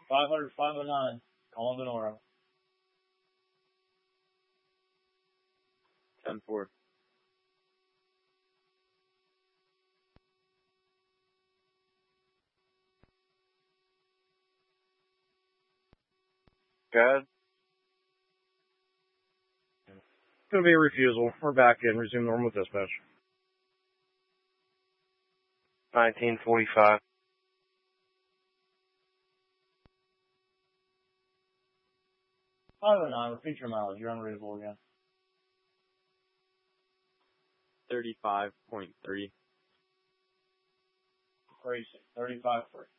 500, 509. Calling Venora. 10-4. Good. Going to be a refusal. We're back in. Resume normal dispatch. 1945. 509. Repeat your mileage. You're unreadable again. 35.3. Crazy. 35.3.